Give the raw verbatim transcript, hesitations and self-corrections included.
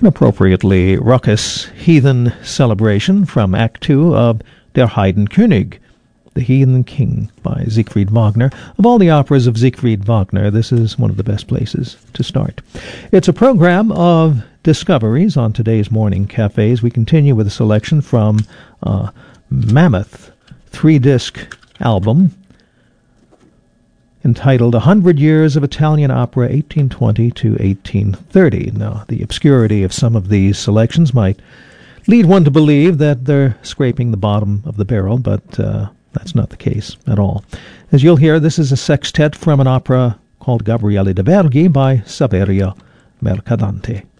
An appropriately raucous heathen celebration from Act Two of Der Heidenkönig, The Heathen King by Siegfried Wagner. Of all the operas of Siegfried Wagner, this is one of the best places to start. It's a program of discoveries on today's Morning Cafes. We continue with a selection from a mammoth three-disc album entitled A Hundred Years of Italian Opera, eighteen twenty to eighteen thirty. Now, the obscurity of some of these selections might lead one to believe that they're scraping the bottom of the barrel, but uh, that's not the case at all. As you'll hear, this is a sextet from an opera called Gabriele de Vergi by Saverio Mercadante.